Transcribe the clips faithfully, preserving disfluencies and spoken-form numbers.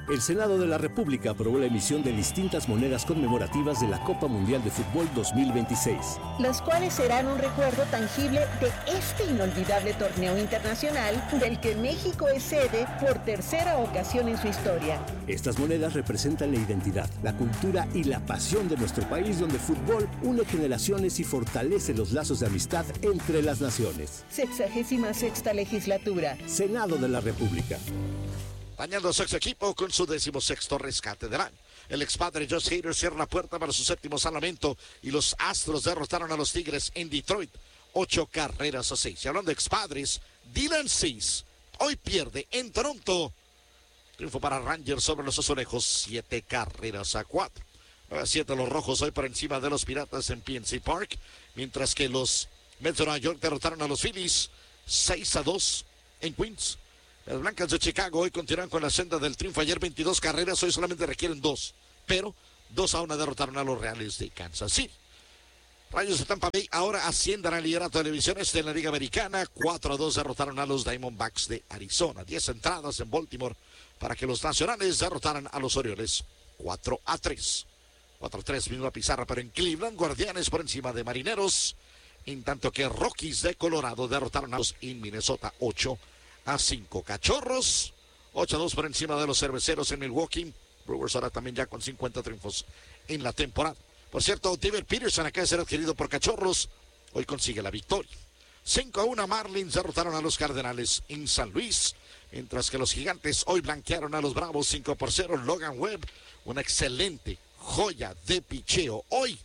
El Senado de la República aprobó la emisión de distintas monedas conmemorativas de la Copa Mundial de Fútbol dos mil veintiséis. Las cuales serán un recuerdo tangible de este inolvidable torneo internacional del que México es sede por tercera ocasión en su historia. Estas monedas representan la identidad, la cultura y la pasión de nuestro país, donde el fútbol une generaciones y fortalece los lazos de amistad entre las naciones. Sexagésima sexta legislatura. Senado de la República. Dañando a su ex equipo con su decimosexto rescate del año. El expadre Josh Hader cierra la puerta para su séptimo salvamento y los Astros derrotaron a los Tigres en Detroit. Ocho carreras a seis. Y hablando de expadres, Dylan Cease hoy pierde en Toronto. Triunfo para Rangers sobre los Azulejos, siete carreras a cuatro. nueve a siete los Rojos hoy por encima de los Piratas en P N C Park. Mientras que los Mets de Nueva York derrotaron a los Phillies seis a dos en Queens. Las Blancas de Chicago hoy continúan con la senda del triunfo. Ayer veintidós carreras, hoy solamente requieren dos. Pero dos a una derrotaron a los Reales de Kansas City. Rayos de Tampa Bay ahora ascienden al liderato de divisiones de la Liga Americana. cuatro a dos derrotaron a los Diamondbacks de Arizona. diez entradas en Baltimore para que los Nacionales derrotaran a los Orioles. cuatro a tres. cuatro a tres, misma pizarra, pero en Cleveland, Guardianes por encima de Marineros. En tanto que Rockies de Colorado derrotaron a los en Minnesota ocho a cinco. Cachorros ocho a dos por encima de los Cerveceros en Milwaukee. Brewers ahora también ya con cincuenta triunfos en la temporada. Por cierto, David Peterson acaba de ser adquirido por Cachorros. Hoy consigue la victoria. cinco a uno Marlins derrotaron a los Cardenales en San Luis. Mientras que los Gigantes hoy blanquearon a los Bravos cinco por cero. Logan Webb, una excelente joya de picheo. Hoy,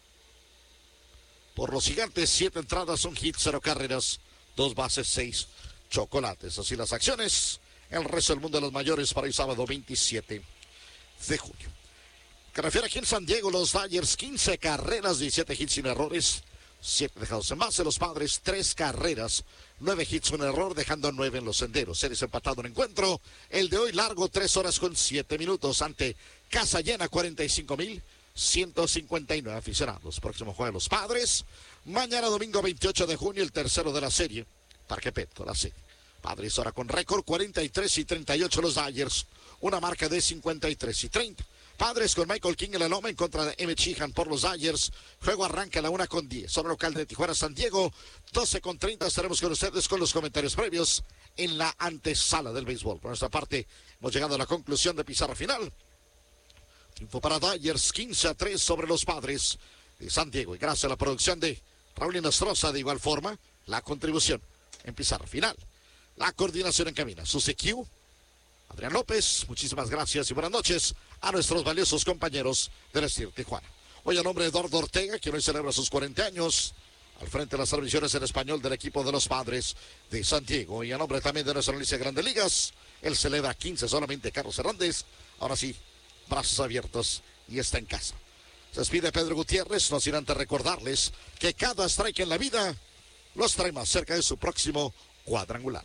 por los Gigantes, siete entradas, un hit, cero carreras, dos bases, seis chocolates. Así las acciones. El resto del mundo de los mayores para el sábado veintisiete de junio. Que refiere aquí en San Diego, los Dodgers, quince carreras, diecisiete hits sin errores, siete dejados en base. Los Padres, tres carreras, nueve hits, un error, dejando nueve en los senderos. Series empatado en encuentro. El de hoy largo, tres horas con siete minutos ante casa llena, cuarenta y cinco mil ciento cincuenta y nueve aficionados. Próximo juego de los Padres. Mañana domingo veintiocho de junio, el tercero de la serie. Parque Petco, la serie. Padres ahora con récord cuarenta y tres y treinta y ocho los Dodgers. Una marca de cincuenta y tres y treinta. Padres con Michael King en la loma en contra de M. Sheehan por los Dodgers. Juego arranca a la una con diez. Sobre local de Tijuana, San Diego. doce con treinta. Estaremos con ustedes con los comentarios previos en la antesala del béisbol. Por nuestra parte, hemos llegado a la conclusión de pizarra final. Triunfo para Dodgers, quince a tres sobre los Padres de San Diego. Y gracias a la producción de Raúl Inostroza, de igual forma, la contribución en pizarra final. La coordinación en cabina. Susi Q, Adrián López, muchísimas gracias y buenas noches a nuestros valiosos compañeros del Estir Tijuana. Hoy a nombre de Eduardo Ortega, quien hoy celebra sus cuarenta años, al frente de las transmisiones en español del equipo de los Padres de San Diego. Y a nombre también de nuestra analista de Grandes Ligas, él celebra quince solamente, Carlos Hernández. Ahora sí, brazos abiertos y está en casa. Se despide Pedro Gutiérrez, no sin antes recordarles que cada strike en la vida los trae más cerca de su próximo cuadrangular.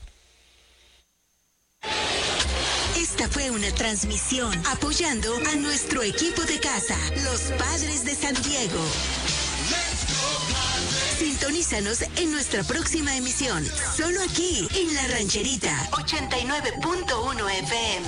Esta fue una transmisión apoyando a nuestro equipo de casa, los Padres de San Diego. Sintonízanos en nuestra próxima emisión, solo aquí en La Rancherita, ochenta y nueve punto uno F M.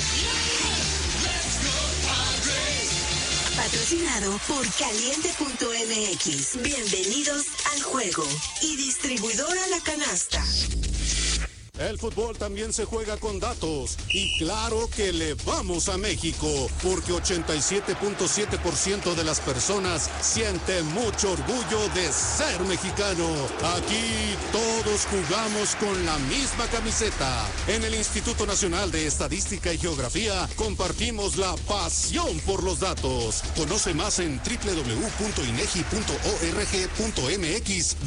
Patrocinado por Caliente punto M X. Bienvenidos al juego. Y distribuidora La Canasta. El fútbol también se juega con datos. Y claro que le vamos a México, porque ochenta y siete punto siete por ciento de las personas sienten mucho orgullo de ser mexicano. Aquí todos jugamos con la misma camiseta. En el Instituto Nacional de Estadística y Geografía compartimos la pasión por los datos. Conoce más en doble u doble u doble u punto inegi punto org punto m x.